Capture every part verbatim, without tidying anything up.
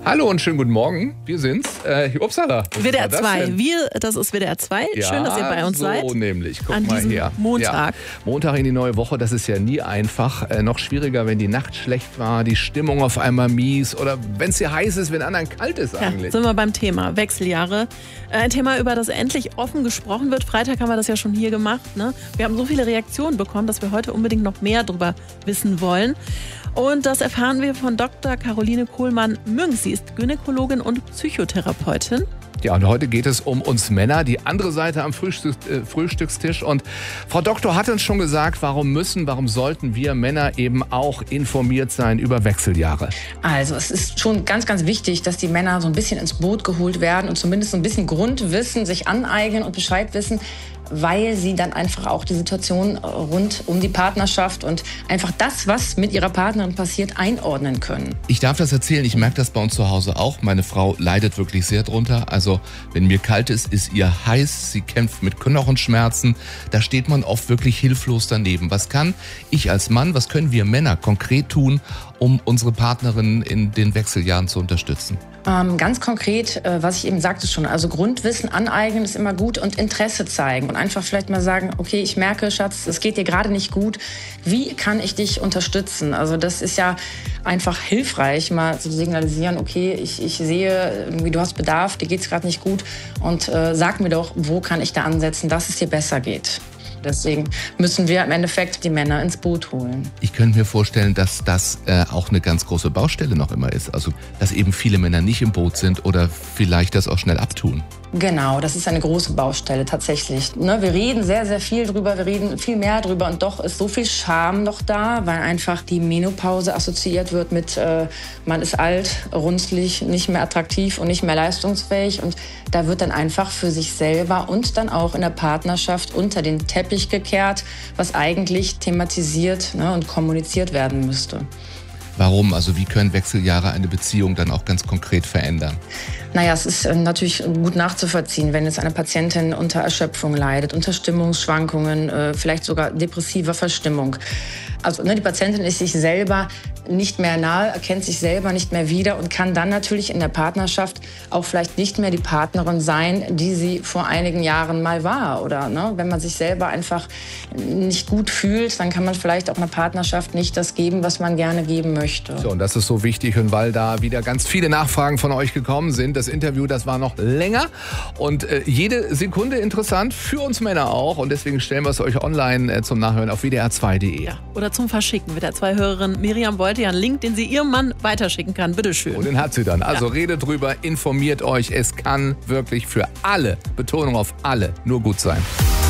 Hallo und schönen guten Morgen. Wir sind's. Äh, upsala. W D R zwei. Wir, das ist W D R zwei. Ja, schön, dass ihr bei uns so seid. So nämlich. Guck an mal diesem her. Montag. Ja. Montag in die neue Woche, das ist ja nie einfach. Äh, noch schwieriger, wenn die Nacht schlecht war, die Stimmung auf einmal mies oder wenn es hier heiß ist, wenn anderen kalt ist eigentlich. Ja, sind wir beim Thema Wechseljahre. Äh, ein Thema, über das endlich offen gesprochen wird. Freitag haben wir das ja schon hier gemacht. Ne? Wir haben so viele Reaktionen bekommen, dass wir heute unbedingt noch mehr darüber wissen wollen. Und das erfahren wir von Doktor Caroline Kohlmann-Münch. Sie ist Gynäkologin und Psychotherapeutin. Ja, und heute geht es um uns Männer, die andere Seite am Frühstück, äh, Frühstückstisch. Und Frau Doktor hat uns schon gesagt, warum müssen, warum sollten wir Männer eben auch informiert sein über Wechseljahre? Also es ist schon ganz, ganz wichtig, dass die Männer so ein bisschen ins Boot geholt werden und zumindest so ein bisschen Grundwissen sich aneignen und Bescheid wissen, weil sie dann einfach auch die Situation rund um die Partnerschaft und einfach das, was mit ihrer Partnerin passiert, einordnen können. Ich darf das erzählen, ich merke das bei uns zu Hause auch. Meine Frau leidet wirklich sehr drunter. Also wenn mir kalt ist, ist ihr heiß. Sie kämpft mit Knochenschmerzen. Da steht man oft wirklich hilflos daneben. Was kann ich als Mann, was können wir Männer konkret tun, um unsere Partnerin in den Wechseljahren zu unterstützen? Ähm, ganz konkret, äh, was ich eben sagte schon, also Grundwissen aneignen ist immer gut und Interesse zeigen und einfach vielleicht mal sagen, okay, ich merke, Schatz, es geht dir gerade nicht gut. Wie kann ich dich unterstützen? Also das ist ja einfach hilfreich, mal zu signalisieren, okay, ich, ich sehe, irgendwie, du hast Bedarf, dir geht's gerade nicht gut und äh, sag mir doch, wo kann ich da ansetzen, dass es dir besser geht. Deswegen müssen wir im Endeffekt die Männer ins Boot holen. Ich könnte mir vorstellen, dass das äh, auch eine ganz große Baustelle noch immer ist. Also, dass eben viele Männer nicht im Boot sind oder vielleicht das auch schnell abtun. Genau, das ist eine große Baustelle tatsächlich. Ne, wir reden sehr, sehr viel drüber, wir reden viel mehr drüber und doch ist so viel Scham noch da, weil einfach die Menopause assoziiert wird mit, äh, man ist alt, runzlig, nicht mehr attraktiv und nicht mehr leistungsfähig und da wird dann einfach für sich selber und dann auch in der Partnerschaft unter den Teppich gekehrt, was eigentlich thematisiert, ne, und kommuniziert werden müsste. Warum? Also wie können Wechseljahre eine Beziehung dann auch ganz konkret verändern? Naja, es ist natürlich gut nachzuvollziehen, wenn jetzt eine Patientin unter Erschöpfung leidet, unter Stimmungsschwankungen, äh, vielleicht sogar depressiver Verstimmung. Also ne, die Patientin ist sich selber nicht mehr nahe, erkennt sich selber nicht mehr wieder und kann dann natürlich in der Partnerschaft auch vielleicht nicht mehr die Partnerin sein, die sie vor einigen Jahren mal war. Oder ne, wenn man sich selber einfach nicht gut fühlt, dann kann man vielleicht auch einer Partnerschaft nicht das geben, was man gerne geben möchte. So, und das ist so wichtig, und weil da wieder ganz viele Nachfragen von euch gekommen sind. Das Interview, das war noch länger und äh, jede Sekunde interessant, für uns Männer auch. Und deswegen stellen wir es euch online äh, zum Nachhören auf w d r zwei punkt d e. Ja, oder zum Verschicken. W D R zwei Hörerin Miriam wollte ja einen Link, den sie ihrem Mann weiterschicken kann. Bitteschön. Und den hat sie dann. Also ja. Redet drüber, informiert euch. Es kann wirklich für alle, Betonung auf alle, nur gut sein.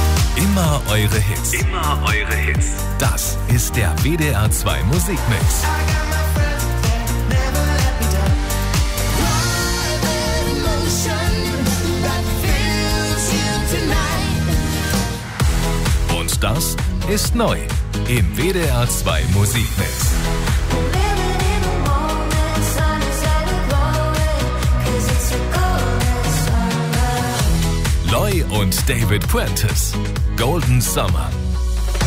Immer eure Hits. Immer eure Hits. Das ist der W D R zwei Musikmix. Und das ist neu im W D R zwei Musikmix. Loy und David Prentice. Golden Summer.